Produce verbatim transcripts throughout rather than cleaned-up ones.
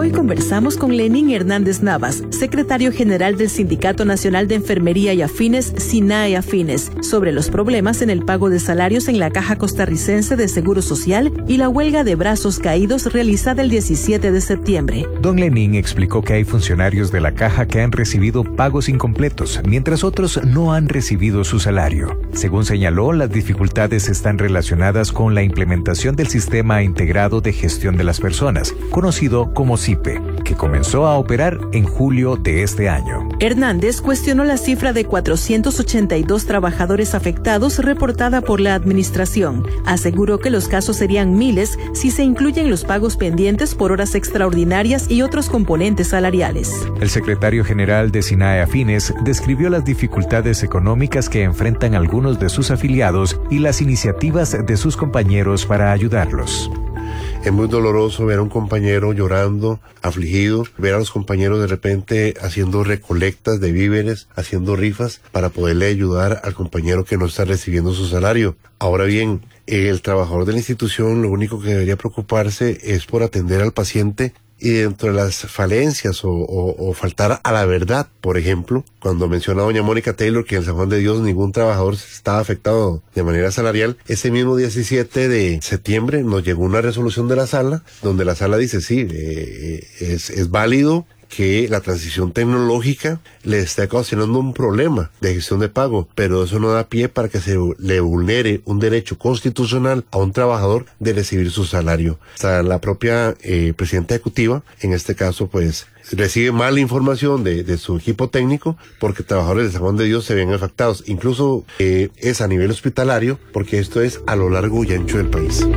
Hoy conversamos con Lenín Hernández Navas, secretario general del Sindicato Nacional de Enfermería y Afines, SINAE Afines, sobre los problemas en el pago de salarios en la Caja Costarricense de Seguro Social y la huelga de brazos caídos realizada el diecisiete de septiembre. Don Lenín explicó que hay funcionarios de la Caja que han recibido pagos incompletos, mientras otros no han recibido su salario. Según señaló, las dificultades están relacionadas con la implementación del Sistema Integrado de Gestión de las Personas, conocido como S I P E, que comenzó a operar en julio de este año. Hernández cuestionó la cifra de cuatrocientos ochenta y dos trabajadores afectados reportada por la administración. Aseguró que los casos serían miles si se incluyen los pagos pendientes por horas extraordinarias y otros componentes salariales. El secretario general de SINAE Afines describió las dificultades económicas que enfrentan algunos de sus afiliados y las iniciativas de sus compañeros para ayudarlos. Es muy doloroso ver a un compañero llorando, afligido, ver a los compañeros de repente haciendo recolectas de víveres, haciendo rifas para poderle ayudar al compañero que no está recibiendo su salario. Ahora bien, el trabajador de la institución lo único que debería preocuparse es por atender al paciente y dentro de las falencias o, o, o faltar a la verdad. Por ejemplo, cuando menciona doña Mónica Taylor que en San Juan de Dios ningún trabajador estaba afectado de manera salarial, ese mismo diecisiete de septiembre nos llegó una resolución de la sala donde la sala dice sí, eh, es, es válido que la transición tecnológica le esté ocasionando un problema de gestión de pago, pero eso no da pie para que se le vulnere un derecho constitucional a un trabajador de recibir su salario. Hasta la propia eh, presidenta ejecutiva, en este caso, pues, recibe mala información de, de su equipo técnico porque trabajadores de San Juan de Dios se ven afectados. Incluso eh, es a nivel hospitalario porque esto es a lo largo y ancho del país.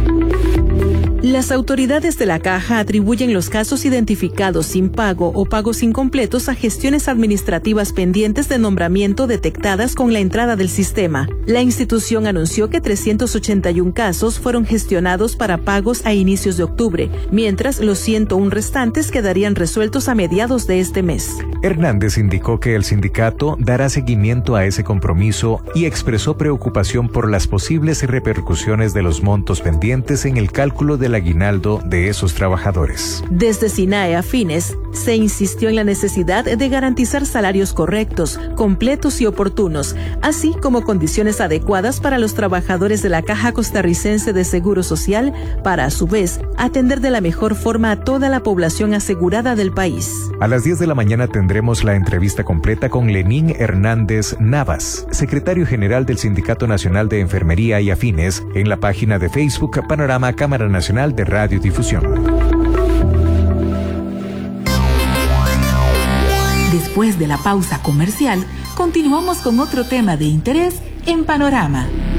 Las autoridades de la Caja atribuyen los casos identificados sin pago o pagos incompletos a gestiones administrativas pendientes de nombramiento detectadas con la entrada del sistema. La institución anunció que trescientos ochenta y uno casos fueron gestionados para pagos a inicios de octubre, mientras los ciento uno restantes quedarían resueltos a mediados de este mes. Hernández indicó que el sindicato dará seguimiento a ese compromiso y expresó preocupación por las posibles repercusiones de los montos pendientes en el cálculo del aguinaldo de esos trabajadores. Desde SINAE Afines se insistió en la necesidad de garantizar salarios correctos, completos y oportunos, así como condiciones adecuadas para los trabajadores de la Caja Costarricense de Seguro Social, para a su vez atender de la mejor forma a toda la población asegurada del país. A las diez de la mañana tendremos la entrevista completa con Lenín Hernández Navas, secretario general del Sindicato Nacional de Enfermería y Afines, en la página de Facebook Panorama Cámara Nacional de Radiodifusión. Después de la pausa comercial, continuamos con otro tema de interés en Panorama.